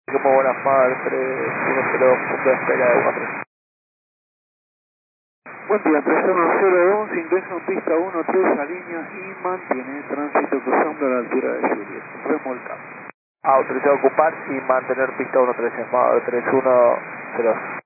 Como buena par 310, punto de espera de 4. Buen día, 3102, ingresa en pista 13 a línea y mantiene tránsito cruzando a la altura de Juliet. Remolcado. Autorizado a ocupar y mantener pista 13, 3102.